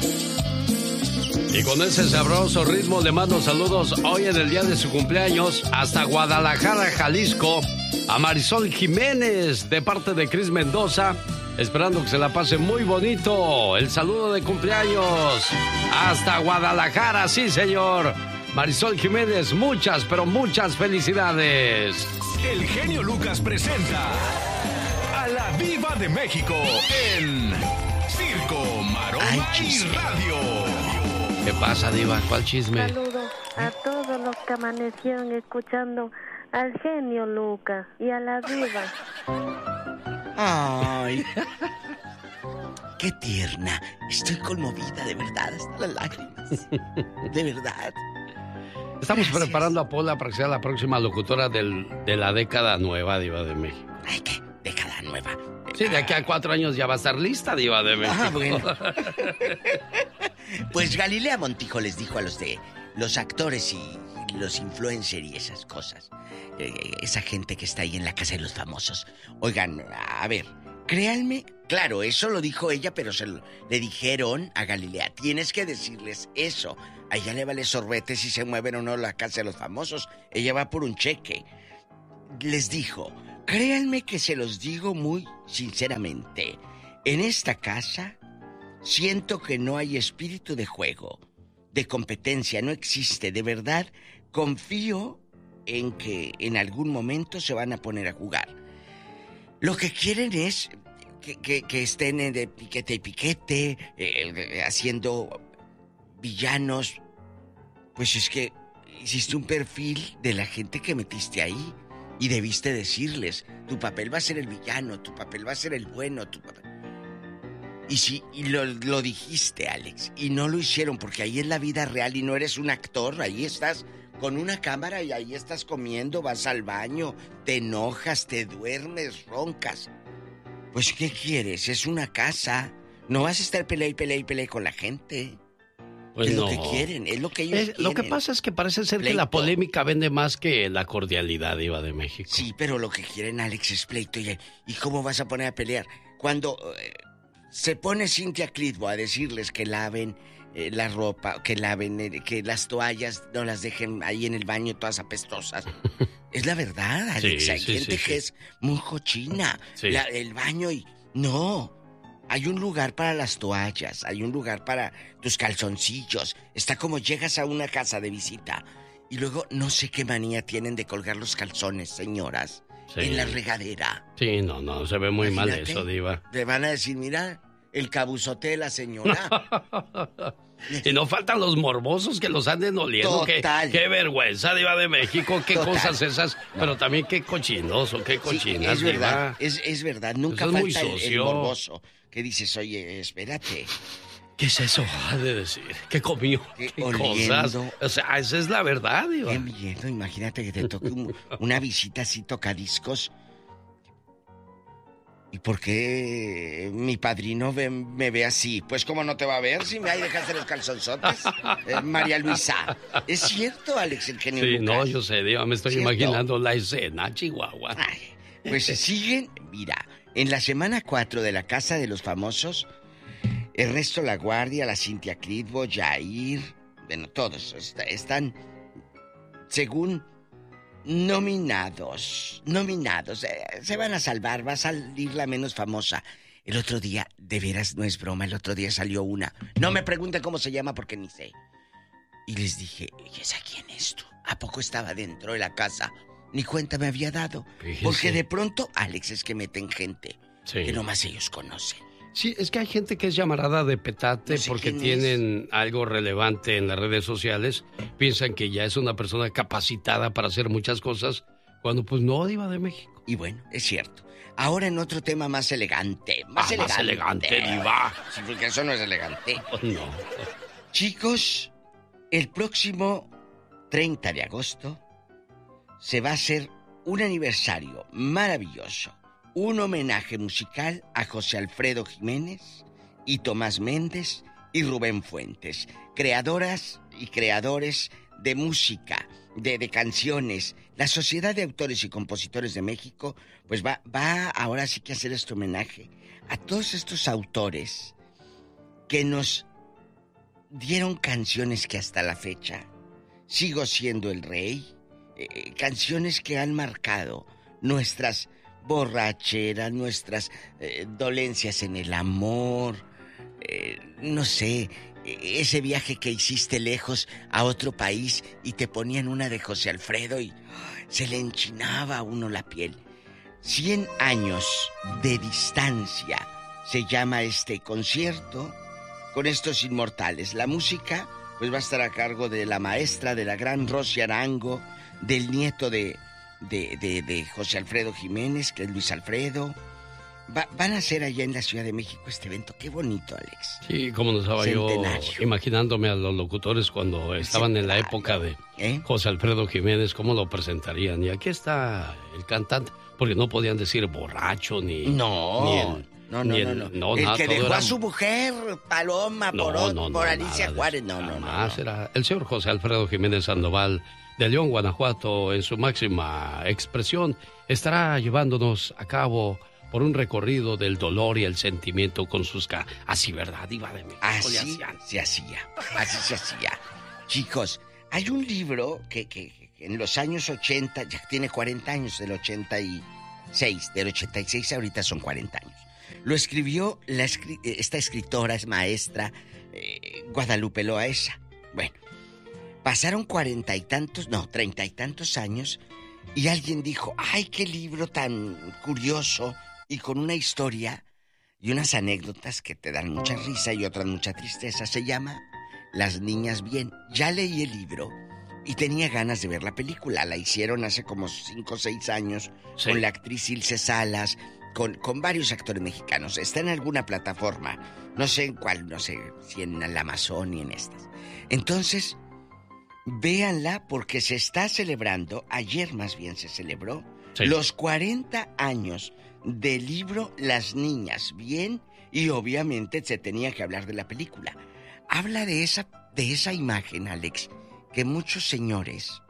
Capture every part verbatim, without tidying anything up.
Y con ese sabroso ritmo le mando saludos hoy en el día de su cumpleaños hasta Guadalajara, Jalisco, a Marisol Jiménez de parte de Cris Mendoza, esperando que se la pase muy bonito. El saludo de cumpleaños hasta Guadalajara, sí señor. Marisol Jiménez, muchas, pero muchas felicidades. El genio Lucas presenta a la Diva de México en Circo, Maroma y Radio. ¿Qué pasa, Diva? ¿Cuál chisme? Saludos a todos los que amanecieron escuchando al genio Lucas y a la Diva. Ay, qué tierna. Estoy conmovida, de verdad, hasta las lágrimas. De verdad. Estamos Gracias. preparando a Pola para que sea la próxima locutora del, de la década nueva, Diva de México. Ay, ¿qué? Década nueva. Sí, de aquí a cuatro años ya va a estar lista, Diva de México. Ah, bueno. Pues Galilea Montijo les dijo a los de los actores y los influencers y esas cosas, eh, esa gente que está ahí en la casa de los famosos, oigan, a ver, créanme, claro, eso lo dijo ella, pero se lo, le dijeron a Galilea, tienes que decirles eso. A ella le vale sorbete si se mueven o no la casa de los famosos, ella va por un cheque. Les dijo, créanme que se los digo muy sinceramente, en esta casa siento que no hay espíritu de juego, de competencia, no existe, de verdad, confío en que en algún momento se van a poner a jugar. Lo que quieren es que, que, que estén de piquete y piquete, eh, haciendo villanos. Pues es que hiciste un perfil de la gente que metiste ahí y debiste decirles, tu papel va a ser el villano, tu papel va a ser el bueno, tu papel... Y sí, y lo, lo dijiste, Alex, y no lo hicieron porque ahí es la vida real y no eres un actor, ahí estás con una cámara y ahí estás comiendo, vas al baño, te enojas, te duermes, roncas. Pues, ¿qué quieres? Es una casa, no vas a estar pelea y pelea y pelea con la gente. Pues es no. lo que quieren, es lo que ellos Es, quieren. lo que pasa es que parece ser Pleito. que la polémica vende más que la cordialidad, Diva de México. Sí, pero lo que quieren, Alex, es pleito. ¿Y, y cómo vas a poner a pelear? Cuando... Eh, se pone Cintia Clitbo a decirles que laven eh, la ropa, que laven, eh, que las toallas no las dejen ahí en el baño todas apestosas. Es la verdad, Alex. Sí, hay sí, gente sí, que sí. es muy cochina. Sí. La, el baño y... No, hay un lugar para las toallas, hay un lugar para tus calzoncillos. Está como llegas a una casa de visita y luego no sé qué manía tienen de colgar los calzones, señoras. Sí. En la regadera. Sí, no, no, se ve muy Imagínate, mal eso, Diva. Le van a decir, mira, el cabuzote de la señora. Y no faltan los morbosos que los anden oliendo. Total. Qué, qué vergüenza, Diva de México, qué Total. cosas esas. No. Pero también qué cochinoso, qué cochinas, sí, es Diva. verdad, es, es verdad, nunca Eso es muy falta el, el sucio. morboso. Que dices, oye, espérate. ¿Qué es eso? Ha de decir. ¿Qué comió? ¿Qué, ¿Qué oliendo? cosas? O sea, esa es la verdad, Diva. Qué miedo, imagínate que te toque un, una visita así tocadiscos. ¿Y por qué mi padrino ve, me ve así? Pues, ¿cómo no te va a ver si me hay dejaste los calzonzotes? Eh, María Luisa. ¿Es cierto, Alex, el genio Sí, Lucas? no, yo sé, Diva, me estoy ¿Cierto? imaginando la escena, Chihuahua. Ay, pues siguen, mira, en la semana cuatro de la Casa de los Famosos, Ernesto Laguardia, la Cintia Clitbo, Jair, bueno, todos est- están, según nominados, nominados, eh, se van a salvar, va a salir la menos famosa. El otro día, de veras, no es broma, el otro día salió una. No me pregunten cómo se llama porque ni sé. Y les dije, ¿y esa quién es tú? ¿A poco estaba dentro de la casa? Ni cuenta me había dado. Fíjese. Porque de pronto, Alex, es que meten gente Sí. que nomás ellos conocen. Sí, es que hay gente que es llamarada de petate No sé porque quién tienen algo relevante en las redes sociales. Piensan que ya es una persona capacitada para hacer muchas cosas, cuando pues no, Diva de México. Y bueno, es cierto. Ahora en otro tema más elegante. Más Ah, elegante. más elegante, Diva. Sí, porque eso no es elegante. No. Chicos, el próximo treinta de agosto se va a hacer un aniversario maravilloso. Un homenaje musical a José Alfredo Jiménez y Tomás Méndez y Rubén Fuentes, creadoras y creadores de música, de, de canciones. La Sociedad de Autores y Compositores de México, pues va, va ahora sí que a hacer este homenaje a todos estos autores que nos dieron canciones que hasta la fecha sigo siendo el rey. Eh, canciones que han marcado nuestras borracheras, nuestras eh, dolencias en el amor, eh, no sé, ese viaje que hiciste lejos a otro país y te ponían una de José Alfredo y se le enchinaba a uno la piel. Cien años de distancia se llama este concierto con estos inmortales. La música pues va a estar a cargo de la maestra, de la gran Rosy Arango, del nieto de, de, de, de José Alfredo Jiménez, que es Luis Alfredo. Va, van a hacer allá en la Ciudad de México este evento. Qué bonito, Alex. Sí, como no estaba yo imaginándome a los locutores cuando estaban en la época de ¿Eh? José Alfredo Jiménez, cómo lo presentarían. Y aquí está el cantante, porque no podían decir borracho ni... No, ni el, no, no, ni el, no, no. no. El nada, que dejó era... a su mujer, Paloma, no, por, no, no, por Alicia Juárez. No, no, no, no, no. Era el señor José Alfredo Jiménez Sandoval de León, Guanajuato, en su máxima expresión, estará llevándonos a cabo por un recorrido del dolor y el sentimiento con sus... Ca... Así, ¿verdad, Diva de México? Así se hacía, así se hacía. Chicos, hay un libro que, que, que en los años ochenta, ya tiene cuarenta años, del ochenta y seis, del ochenta y seis ahorita son cuarenta años. Lo escribió la, esta escritora, es maestra, eh, Guadalupe Loaesa. Bueno, pasaron cuarenta y tantos, no, treinta y tantos años, y alguien dijo, ¡ay, qué libro tan curioso! Y con una historia y unas anécdotas que te dan mucha risa y otras mucha tristeza. Se llama Las Niñas Bien. Ya leí el libro y tenía ganas de ver la película. La hicieron hace como cinco o seis años, sí, con la actriz Ilse Salas, con, con varios actores mexicanos. Está en alguna plataforma, no sé en cuál, no sé si en el Amazon y en estas. Entonces, véanla porque se está celebrando, ayer más bien se celebró, sí, los cuarenta años del libro Las Niñas Bien, y obviamente se tenía que hablar de la película. Habla de esa, de esa imagen, Alex, que muchos señores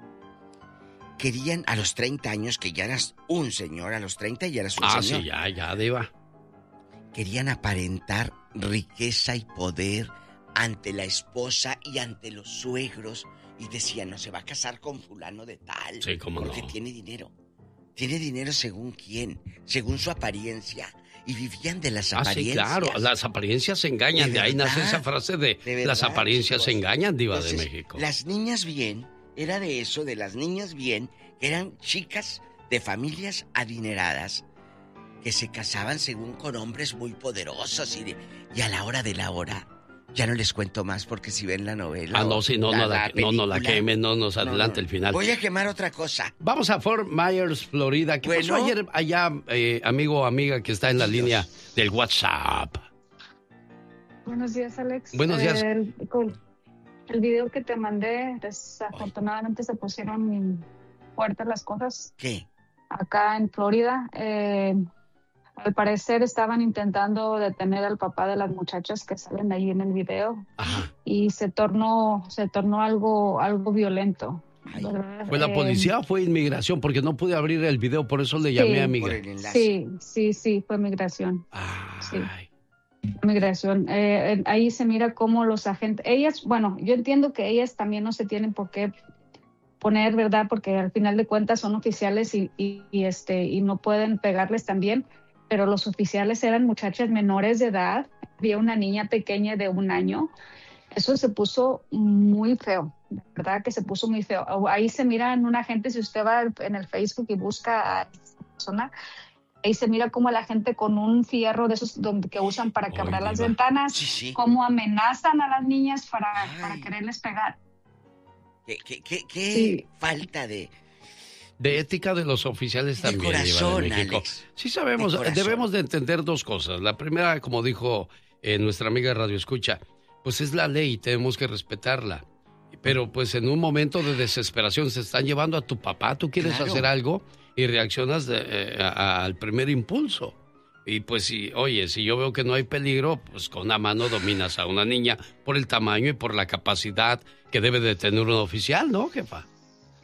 querían a los treinta años, que ya eras un señor, a los treinta ya eras un ah, señor. Ah, sí, ya, ya, Diva. Querían aparentar riqueza y poder ante la esposa y ante los suegros, y decían, no se va a casar con fulano de tal, sí, cómo porque no, tiene dinero. Tiene dinero según quién, según su apariencia. Y vivían de las ah, apariencias. Sí, claro, las apariencias se engañan. De, de ahí nace esa frase de, de las apariencias chicos, se engañan, Diva. Entonces, de México. Las Niñas Bien, era de eso, de las niñas bien, que eran chicas de familias adineradas, que se casaban según con hombres muy poderosos y, de, y a la hora de la hora. Ya no les cuento más porque si ven la novela... Ah, no, si no, la, no, la la, no, no la quemen, no nos adelante no, no. el final. Voy a quemar otra cosa. Vamos a Fort Myers, Florida. ¿Qué bueno, pasó ayer allá, eh, amigo o amiga que está en la Dios. línea del WhatsApp? Buenos días, Alex. Buenos días. El, el video que te mandé, desafortunadamente Ay. se pusieron fuertes las cosas. ¿Qué? Acá en Florida... Eh, Al parecer estaban intentando detener al papá de las muchachas que salen ahí en el video. Ajá. Y se tornó se tornó algo algo violento. ¿Fue la policía eh, o fue inmigración? Porque no pude abrir el video, por eso le llamé sí, a Miguel. Sí, sí, sí, fue migración. Ay. Sí. Migración. Eh, ahí se mira cómo los agentes, ellas, bueno, yo entiendo que ellas también no se tienen por qué poner, ¿verdad? Porque al final de cuentas son oficiales y, y, y este y no pueden pegarles también. Pero los oficiales eran muchachas menores de edad, había una niña pequeña de un año. Eso se puso muy feo, de verdad que se puso muy feo. Ahí se mira en una gente, si usted va en el Facebook y busca a esa persona, ahí se mira como la gente con un fierro de esos donde, que usan para quebrar las ventanas, sí, sí. cómo amenazan a las niñas para, para quererles pegar. ¿Qué, qué, qué, qué sí. falta de... De ética de los oficiales de también, corazón, de México. Alex. Sí sabemos, de debemos de entender dos cosas. La primera, como dijo eh, nuestra amiga Radio Escucha, pues es la ley, tenemos que respetarla. Pero pues en un momento de desesperación se están llevando a tu papá, tú quieres claro. hacer algo y reaccionas de, eh, a, a, al primer impulso. Y pues si, oye, si yo veo que no hay peligro, pues con una mano dominas a una niña por el tamaño y por la capacidad que debe de tener un oficial, ¿no, jefa?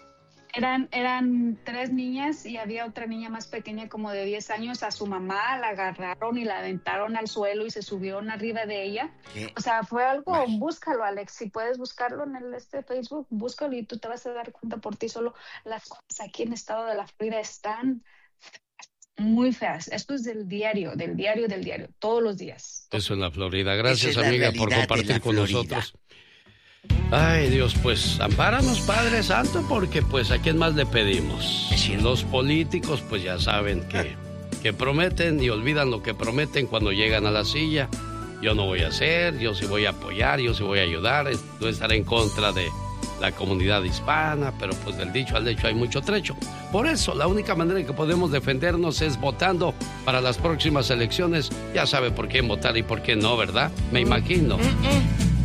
Eran, eran tres niñas y había otra niña más pequeña como de diez años. A su mamá la agarraron y la aventaron al suelo y se subieron arriba de ella. ¿Qué? O sea, fue algo, Ay. búscalo, Alex, si puedes buscarlo en el este Facebook, búscalo y tú te vas a dar cuenta por ti solo. Las cosas aquí en el estado de la Florida están muy feas. Esto es del diario, del diario, del diario, todos los días. Eso en la Florida. Gracias, amiga, por compartir con nosotros. Ay, Dios, pues, ampáranos, Padre Santo, porque, pues, ¿a quién más le pedimos? Los políticos, pues, ya saben que, que prometen y olvidan lo que prometen cuando llegan a la silla. Yo no voy a hacer, yo sí voy a apoyar, yo sí voy a ayudar, no estaré en contra de la comunidad hispana, pero, pues, del dicho al hecho hay mucho trecho. Por eso, la única manera en que podemos defendernos es votando para las próximas elecciones. Ya sabe por qué votar y por qué no, ¿verdad? Me imagino. Mm-mm.